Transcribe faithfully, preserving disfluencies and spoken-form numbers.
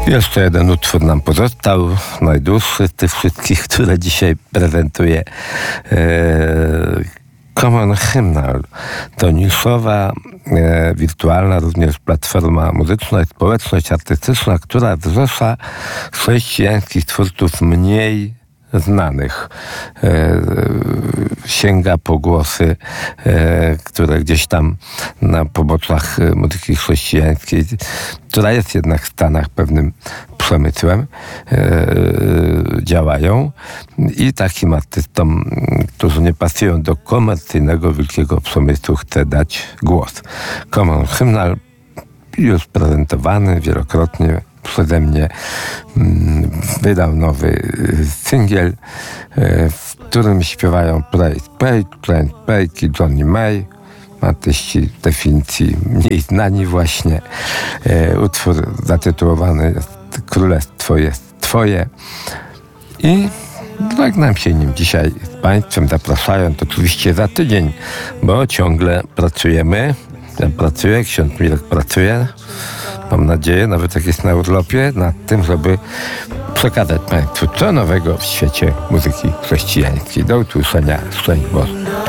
Jeszcze jeden utwór nam pozostał, najdłuższy z tych wszystkich, które dzisiaj prezentuję. Eee, Common Hymnal to niszowa, e, wirtualna również platforma muzyczna i społeczność artystyczna, która zrzesza chrześcijańskich twórców mniej znanych. E, sięga po głosy, e, które gdzieś tam na poboczach muzyki chrześcijańskiej, która jest jednak w Stanach pewnym przemysłem, e, działają i takim artystom, którzy nie pasują do komercyjnego wielkiego przemysłu, chce dać głos. Common Hymnal już prezentowany wielokrotnie przeze mnie, wydał nowy singiel, w którym śpiewają Praise Page, Clint Page i Johnny May, artyści w definicji mniej znani właśnie. Utwór zatytułowany jest Królestwo jest Twoje i żegnam się nim dzisiaj z Państwem, zapraszając oczywiście za tydzień, bo ciągle pracujemy. Ja pracuję, ksiądz Mirek pracuje, mam nadzieję, nawet jak jest na urlopie, nad tym, żeby przekazać Państwu co nowego w świecie muzyki chrześcijańskiej. Do usłyszenia. Szczęść Boże.